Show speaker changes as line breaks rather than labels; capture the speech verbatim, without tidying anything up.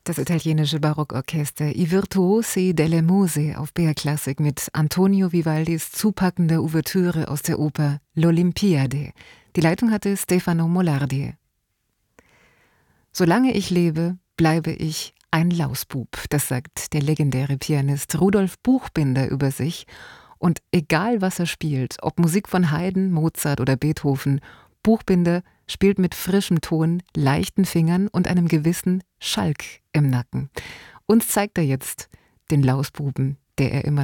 Das italienische Barockorchester I Virtuosi delle Muse auf B R Classic mit Antonio Vivaldis zupackender Ouvertüre aus der Oper L'Olympiade. Die Leitung hatte Stefano Molardi. Solange ich lebe, bleibe ich ein Lausbub, das sagt der legendäre Pianist Rudolf Buchbinder über sich. Und egal was er spielt, ob Musik von Haydn, Mozart oder Beethoven, Buchbinder spielt mit frischem Ton, leichten Fingern und einem gewissen Schalk im Nacken. Uns zeigt er jetzt den Lausbuben, der er immer